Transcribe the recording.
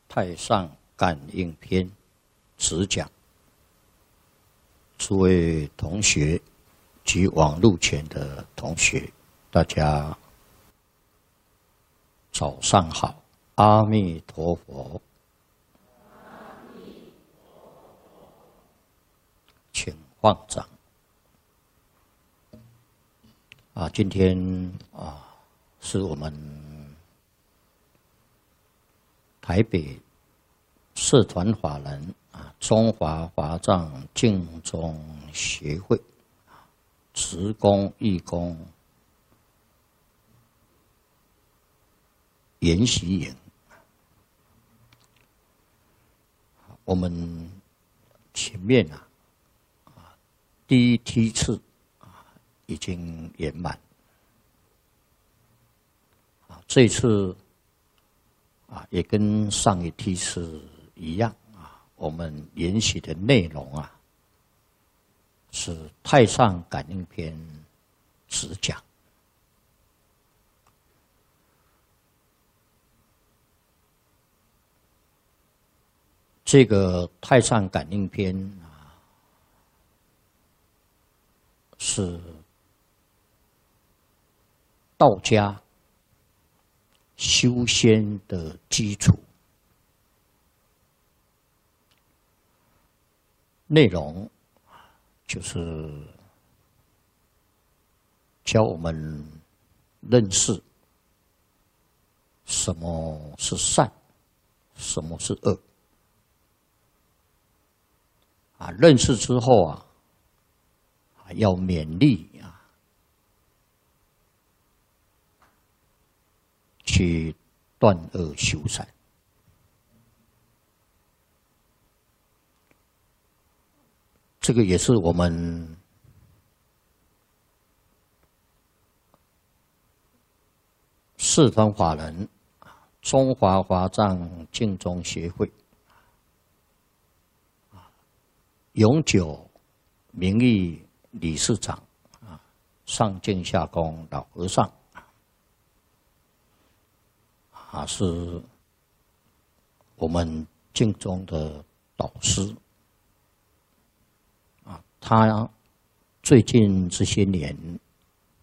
太上感应篇只讲，诸位同学及网路前的同学，大家早上好，阿弥陀佛。请放掌。今天是我们台北社团法人中华华藏净宗协会职工义工研习营。我们前面第一梯次已经圆满，这次也跟上一梯次一样我们研习的内容是《太上感应篇》只讲。这个《太上感应篇》是道家修仙的基础，内容就是教我们认识什么是善，什么是恶。认识之后要勉励去断恶修善。这个也是我们社团法人中华华藏净宗协会永久名誉理事长上净下公老和尚是我们净宗的导师他最近这些年